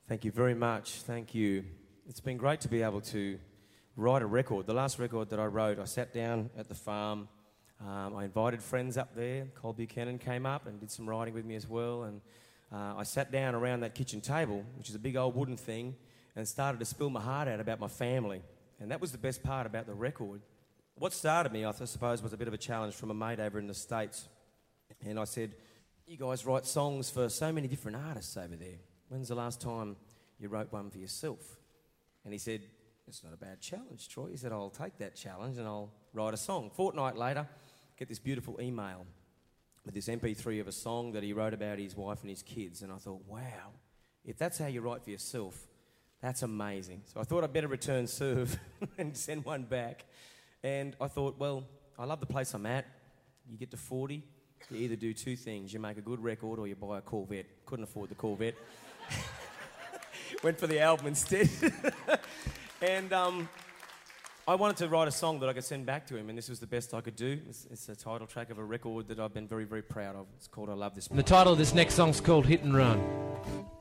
Thank you very much. Thank you. It's been great to be able to write a record. The last record that I wrote, I sat down at the farm. I invited friends up there. Cole Buchanan came up and did some writing with me as well. And I sat down around that kitchen table, which is a big old wooden thing, and started to spill my heart out about my family. And that was the best part about the record. What started me, I suppose, was a bit of a challenge from a mate over in the States. And I said, you guys write songs for so many different artists over there. When's the last time you wrote one for yourself? And he said, it's not a bad challenge, Troy. He said, I'll take that challenge and I'll write a song. Fortnight later, get this beautiful email with this MP3 of a song that he wrote about his wife and his kids. And I thought, wow, if that's how you write for yourself, that's amazing. So I thought I'd better return serve and send one back. And I thought, well, I love the place I'm at. You get to 40, you either do two things. You make a good record or you buy a Corvette. Couldn't afford the Corvette. Went for the album instead. And I wanted to write a song that I could send back to him, and this was the best I could do. It's the title track of a record that I've been very, very proud of. It's called I Love This Place. The title of this next song's called Hit and Run.